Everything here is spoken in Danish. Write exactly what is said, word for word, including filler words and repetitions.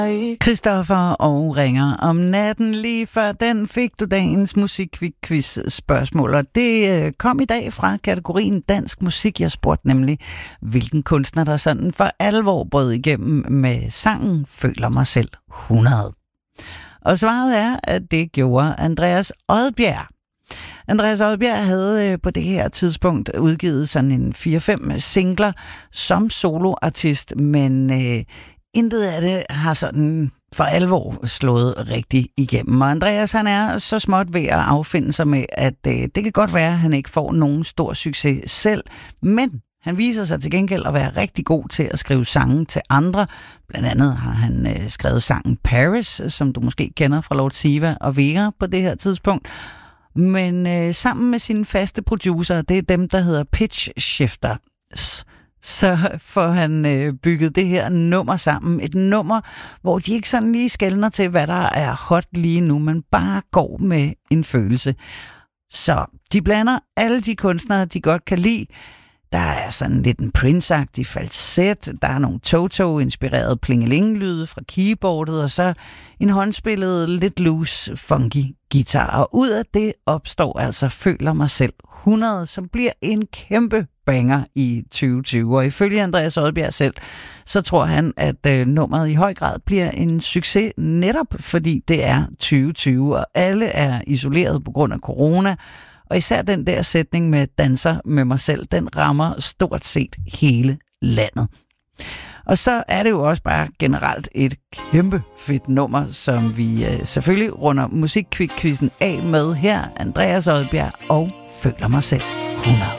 Christoffer og Ringer om natten. Lige før den fik du dagens musikquiz spørgsmål, og det kom i dag fra kategorien dansk musik. Jeg spurgte nemlig, hvilken kunstner der sådan for alvor brød igennem med sangen Føler mig selv hundrede. Og svaret er, at det gjorde Andreas Odbjerg. Andreas Odbjerg havde på det her tidspunkt udgivet sådan en fire fem singler som soloartist, men øh, intet af det har sådan for alvor slået rigtig igennem. Og Andreas, han er så småt ved at affinde sig med, at øh, det kan godt være, at han ikke får nogen stor succes selv, men han viser sig til gengæld at være rigtig god til at skrive sange til andre. Blandt andet har han øh, skrevet sangen Paris, som du måske kender fra Lord Siva og Vera på det her tidspunkt. Men øh, sammen med sine faste producer, det er dem, der hedder Pitch Shifters, så får han øh, bygget det her nummer sammen. Et nummer, hvor de ikke sådan lige skelner til, hvad der er hot lige nu, men bare går med en følelse. Så de blander alle de kunstnere, de godt kan lide. Der er sådan lidt en Prince-agtig falset, der er nogle Toto-inspirerede plingeling-lyde fra keyboardet, og så en håndspillet, lidt loose, funky guitar. Og ud af det opstår altså Føler mig selv hundrede, som bliver en kæmpe banger i tyve tyve. Og ifølge Andreas Odbjerg selv, så tror han, at øh, nummeret i høj grad bliver en succes, netop fordi det er tyve tyve, og alle er isoleret på grund af corona. Og især den der sætning med danser med mig selv, den rammer stort set hele landet. Og så er det jo også bare generelt et kæmpe fedt nummer, som vi øh, selvfølgelig runder musikquizzen af med her. Andreas Odbjerg og Føler mig selv hundrede.